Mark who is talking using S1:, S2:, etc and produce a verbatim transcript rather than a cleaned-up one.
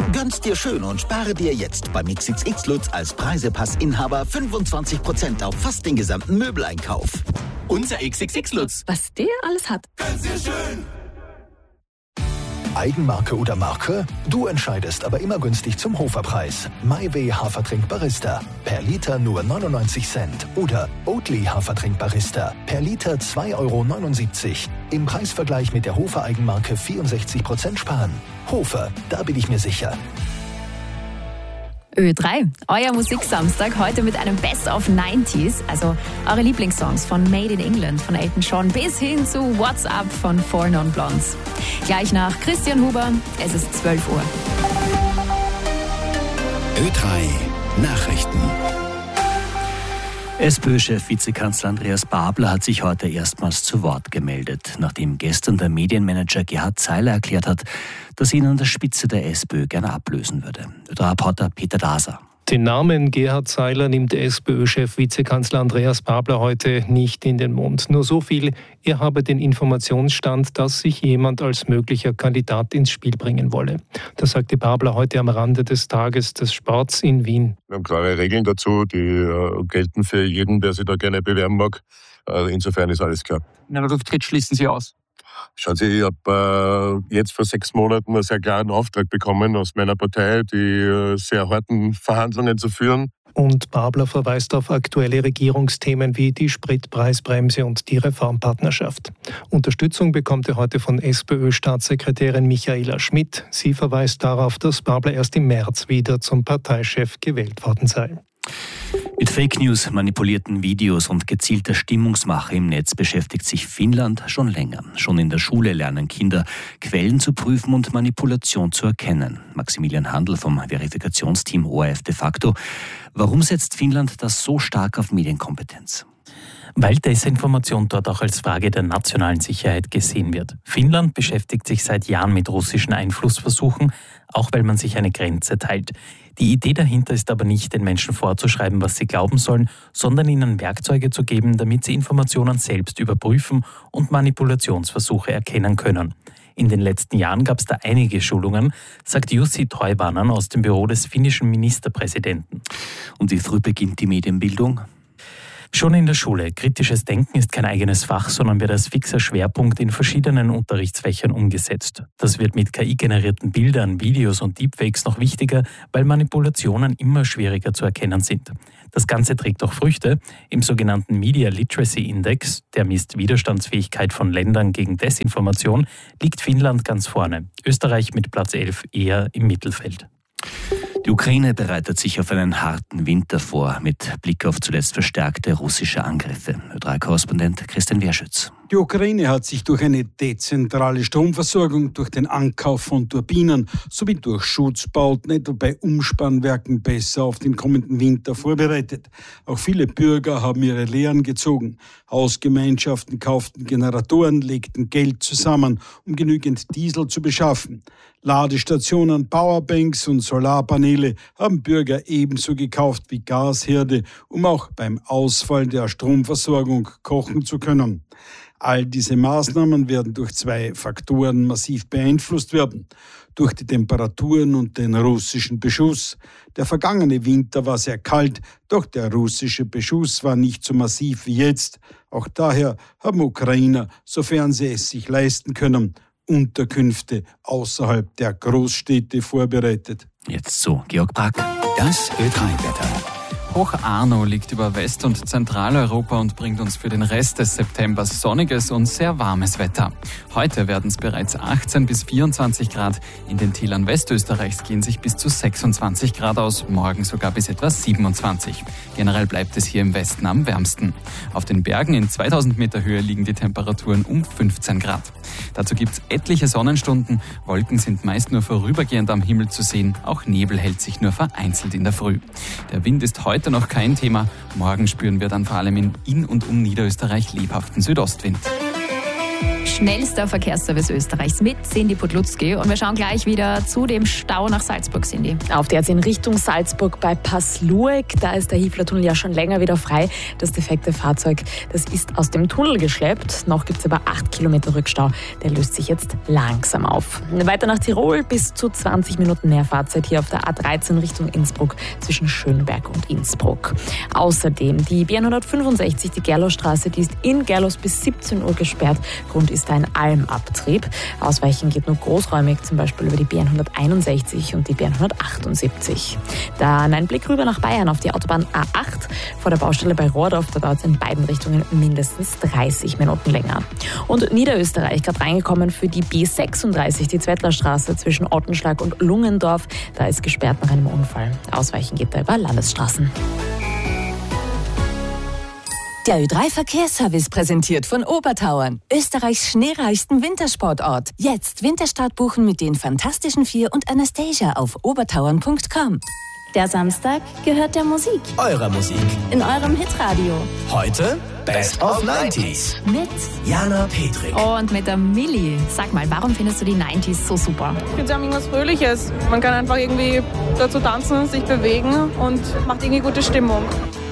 S1: Gönn's dir schön und spare dir jetzt beim X X X Lutz als Preisepassinhaber fünfundzwanzig Prozent auf fast den gesamten Möbeleinkauf.
S2: Unser X X X Lutz.
S3: Was der alles hat.
S2: Gönn's dir schön.
S4: Eigenmarke oder Marke? Du entscheidest, aber immer günstig zum Hoferpreis. MyWay Hafertrink Barista. Per Liter nur neunundneunzig Cent. Oder Oatly Hafertrink Barista. Per Liter zwei Euro neunundsiebzig. Im Preisvergleich mit der Hofer Eigenmarke vierundsechzig Prozent sparen. Hofer, da bin ich mir sicher.
S3: Ö drei, euer Musiksamstag heute mit einem Best of neunziger, also eure Lieblingssongs von Made in England von Elton John bis hin zu What's Up von Four Non Blondes. Gleich nach Christian Huber, es ist zwölf Uhr.
S1: Ö drei Nachrichten.
S5: SPÖ-Chef Vizekanzler Andreas Babler hat sich heute erstmals zu Wort gemeldet, nachdem gestern der Medienmanager Gerhard Zeiler erklärt hat, dass ihn an der Spitze der SPÖ gerne ablösen würde. Der Reporter Peter Daser.
S6: Den Namen Gerhard Zeiler nimmt SPÖ-Chef Vizekanzler Andreas Babler heute nicht in den Mund. Nur so viel, er habe den Informationsstand, dass sich jemand als möglicher Kandidat ins Spiel bringen wolle. Das sagte Babler heute am Rande des Tages des Sports in Wien.
S7: Wir haben klare Regeln dazu, die äh, gelten für jeden, der sich da gerne bewerben mag. Äh, insofern ist alles klar.
S8: Na, Rücktritt schließen Sie aus?
S7: Schauen Sie, ich habe äh, jetzt vor sechs Monaten einen sehr klaren Auftrag bekommen aus meiner Partei, die äh, sehr harten Verhandlungen zu führen.
S6: Und Babler verweist auf aktuelle Regierungsthemen wie die Spritpreisbremse und die Reformpartnerschaft. Unterstützung bekommt er heute von SPÖ-Staatssekretärin Michaela Schmidt. Sie verweist darauf, dass Babler erst im März wieder zum Parteichef gewählt worden sei.
S5: Mit Fake News, manipulierten Videos und gezielter Stimmungsmache im Netz beschäftigt sich Finnland schon länger. Schon in der Schule lernen Kinder, Quellen zu prüfen und Manipulation zu erkennen. Maximilian Handl vom Verifikationsteam O R F de facto. Warum setzt Finnland das so stark auf Medienkompetenz?
S9: Weil Desinformation dort auch als Frage der nationalen Sicherheit gesehen wird. Finnland beschäftigt sich seit Jahren mit russischen Einflussversuchen, auch weil man sich eine Grenze teilt. Die Idee dahinter ist aber nicht, den Menschen vorzuschreiben, was sie glauben sollen, sondern ihnen Werkzeuge zu geben, damit sie Informationen selbst überprüfen und Manipulationsversuche erkennen können. In den letzten Jahren gab es da einige Schulungen, sagt Jussi Toivanen aus dem Büro des finnischen Ministerpräsidenten.
S5: Und wie früh beginnt die Medienbildung?
S9: Schon in der Schule. Kritisches Denken ist kein eigenes Fach, sondern wird als fixer Schwerpunkt in verschiedenen Unterrichtsfächern umgesetzt. Das wird mit K I-generierten Bildern, Videos und Deepfakes noch wichtiger, weil Manipulationen immer schwieriger zu erkennen sind. Das Ganze trägt auch Früchte. Im sogenannten Media Literacy Index, der misst Widerstandsfähigkeit von Ländern gegen Desinformation, liegt Finnland ganz vorne. Österreich mit Platz elf eher im Mittelfeld.
S5: Die Ukraine bereitet sich auf einen harten Winter vor, mit Blick auf zuletzt verstärkte russische Angriffe. Ö drei Korrespondent Christian Wehrschütz.
S10: Die Ukraine hat sich durch eine dezentrale Stromversorgung, durch den Ankauf von Turbinen sowie durch Schutzbauten, etwa bei Umspannwerken, besser auf den kommenden Winter vorbereitet. Auch viele Bürger haben ihre Lehren gezogen. Hausgemeinschaften kauften Generatoren, legten Geld zusammen, um genügend Diesel zu beschaffen. Ladestationen, Powerbanks und Solarpaneele haben Bürger ebenso gekauft wie Gasherde, um auch beim Ausfall der Stromversorgung kochen zu können. All diese Maßnahmen werden durch zwei Faktoren massiv beeinflusst werden. Durch die Temperaturen und den russischen Beschuss. Der vergangene Winter war sehr kalt, doch der russische Beschuss war nicht so massiv wie jetzt. Auch daher haben Ukrainer, sofern sie es sich leisten können, Unterkünfte außerhalb der Großstädte vorbereitet.
S5: Jetzt so, Georg Brack.
S1: Das Ö drei Wetter.
S8: Hoch Arno liegt über West- und Zentraleuropa und bringt uns für den Rest des Septembers sonniges und sehr warmes Wetter. Heute werden es bereits achtzehn bis vierundzwanzig Grad. In den Tälern Westösterreichs gehen sich bis zu sechsundzwanzig Grad aus, morgen sogar bis etwa siebenundzwanzig. Generell bleibt es hier im Westen am wärmsten. Auf den Bergen in zweitausend Meter Höhe liegen die Temperaturen um fünfzehn Grad. Dazu gibt es etliche Sonnenstunden. Wolken sind meist nur vorübergehend am Himmel zu sehen. Auch Nebel hält sich nur vereinzelt in der Früh. Der Wind ist heute noch kein Thema. Morgen spüren wir dann vor allem in, in und um Niederösterreich lebhaften Südostwind.
S3: Schnellster Verkehrsservice Österreichs mit Cindy Podlutzki. Und wir schauen gleich wieder zu dem Stau nach Salzburg, Cindy.
S11: Auf der A zehn Richtung Salzburg bei Passlueck, da ist der Hiefler-Tunnel ja schon länger wieder frei. Das defekte Fahrzeug, das ist aus dem Tunnel geschleppt. Noch gibt es aber acht Kilometer Rückstau. Der löst sich jetzt langsam auf. Weiter nach Tirol, bis zu zwanzig Minuten mehr Fahrzeit hier auf der A dreizehn Richtung Innsbruck zwischen Schönberg und Innsbruck. Außerdem die B hundertfünfundsechzig, die Gerlosstraße, die ist in Gerlos bis siebzehn Uhr gesperrt. Grund ist ein Almabtrieb. Ausweichen geht nur großräumig, zum Beispiel über die B hunderteinundsechzig und die B hundertachtundsiebzig. Dann ein Blick rüber nach Bayern auf die Autobahn A acht. Vor der Baustelle bei Rohrdorf, da dauert es in beiden Richtungen mindestens dreißig Minuten länger. Und Niederösterreich, gerade reingekommen für die B sechsunddreißig, die Zwettlerstraße zwischen Ottenschlag und Lungendorf. Da ist gesperrt nach einem Unfall. Ausweichen geht da über Landesstraßen.
S12: Der Ö drei Verkehrsservice präsentiert von Obertauern, Österreichs schneereichsten Wintersportort. Jetzt Winterstart buchen mit den Fantastischen Vier und Anastasia auf obertauern punkt com.
S13: Der Samstag gehört der Musik.
S2: Eurer Musik.
S13: In eurem Hitradio.
S2: Heute Best of neunziger.
S3: Mit
S2: Jana Petrik.
S3: Und mit der Milli. Sag mal, warum findest du die neunziger so super?
S14: Ich finde, sie haben irgendwas Fröhliches. Man kann einfach irgendwie dazu tanzen, sich bewegen und macht irgendwie gute Stimmung.